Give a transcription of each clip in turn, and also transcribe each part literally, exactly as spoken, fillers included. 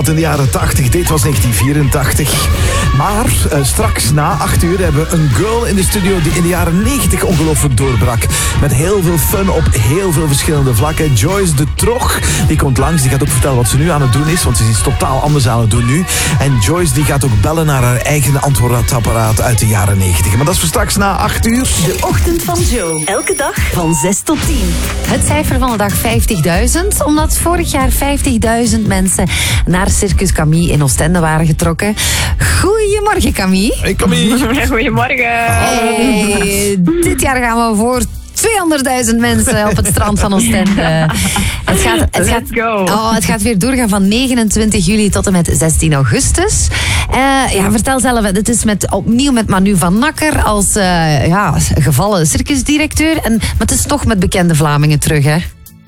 In de jaren tachtig, dit was negentien vierentachtig. Maar uh, straks na acht uur hebben we een girl in de studio die in de jaren negentig ongelooflijk doorbrak. Met heel veel fun op heel veel verschillende vlakken. Joyce de Trog, die komt langs. Die gaat ook vertellen wat ze nu aan het doen is, want ze is iets totaal anders aan het doen nu. En Joyce die gaat ook bellen naar haar eigen antwoordapparaat uit de jaren negentig. Maar dat is voor straks na acht uur. De ochtend van Joe. Elke dag van zes tot tien. Het cijfer van de dag vijftigduizend, omdat vorig jaar vijftigduizend mensen naar Circus Camille in Oostende waren getrokken. Goedemorgen, Camille. Hey, Camille. Goedemorgen. Hey, dit jaar gaan we voor tweehonderdduizend mensen op het strand van Oostende. Het gaat, het, gaat, oh, het gaat weer doorgaan van negenentwintig juli tot en met zestien augustus. Uh, ja, vertel zelf, het is met, opnieuw met Manu van Nakker als uh, ja, gevallen circusdirecteur. En, maar het is toch met bekende Vlamingen terug, hè?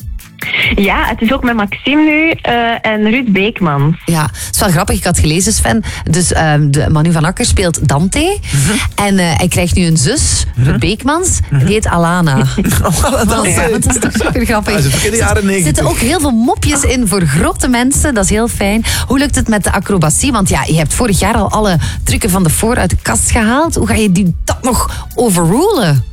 Ja, het is ook met Maxime nu uh, en Ruud Beekmans. Ja, het is wel grappig. Ik had gelezen, Sven. Dus uh, de Manu van Akker speelt Dante. Mm-hmm. En uh, hij krijgt nu een zus, mm-hmm. Ruud Beekmans. Mm-hmm. Die heet Alana. Oh, dat, is, ja. dat is toch super grappig. Er zitten ook heel veel mopjes in voor grote mensen. Dat is heel fijn. Hoe lukt het met de acrobatie? Want ja, je hebt vorig jaar al alle trucken van de voor uit de kast gehaald. Hoe ga je die, dat nog overrulen?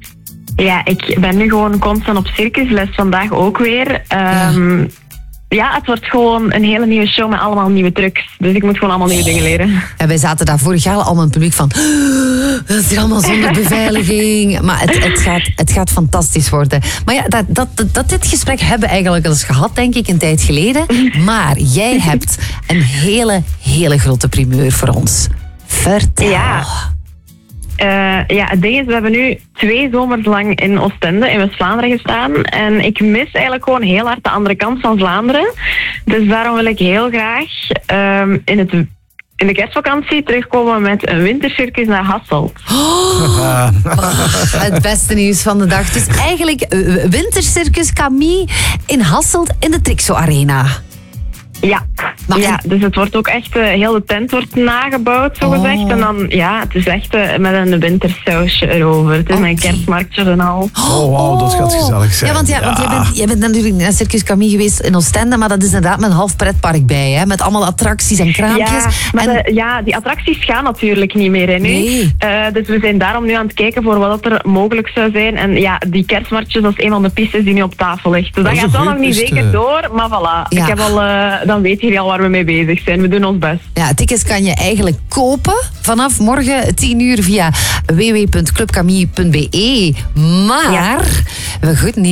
Ja, ik ben nu gewoon constant op circusles, vandaag ook weer. Um, ja. ja, het wordt gewoon een hele nieuwe show met allemaal nieuwe trucs. Dus ik moet gewoon allemaal nieuwe dingen leren. En wij zaten daar vorig jaar allemaal in het publiek van... Dat is hier allemaal zonder beveiliging. Maar het, het, gaat, het gaat fantastisch worden. Maar ja, dat, dat, dat dit gesprek hebben we eigenlijk al eens gehad, denk ik, een tijd geleden. Maar jij hebt een hele, hele grote primeur voor ons. Vertel. Ja. Uh, ja, het ding is, we hebben nu twee zomers lang in Oostende, in West-Vlaanderen gestaan. En ik mis eigenlijk gewoon heel hard de andere kant van Vlaanderen. Dus daarom wil ik heel graag um, in, het, in de kerstvakantie terugkomen met een wintercircus naar Hasselt. Oh, het beste nieuws van de dag. Dus eigenlijk uh, wintercircus Camille in Hasselt in de Trixo Arena. Ja. ja, dus het wordt ook echt, uh, heel de tent wordt nagebouwd, zo gezegd. Oh. En dan, ja, het is echt uh, met een wintersausje erover. Het is okay. Een kerstmarktje en al. Oh, wow, dat gaat gezellig zijn. Ja, want, ja, ja. want jij, bent, jij bent natuurlijk naar Circus Camille geweest in Oostende, maar dat is inderdaad met een half pretpark bij, hè? Met allemaal attracties en kraampjes. Ja, maar en... de, ja, die attracties gaan natuurlijk niet meer in nu. Nee. Uh, dus we zijn daarom nu aan het kijken voor wat er mogelijk zou zijn. En ja, die kerstmarktjes, dat is een van de pistes die nu op tafel ligt. Dus dat, dat gaat wel nog niet piste. Zeker door, maar voilà. Ja. Ik heb al... Uh, dan weet je al waar we mee bezig zijn. We doen ons best. Ja, tickets kan je eigenlijk kopen vanaf morgen tien uur via w w w punt club camille punt b e. Maar, ja. we goed niet.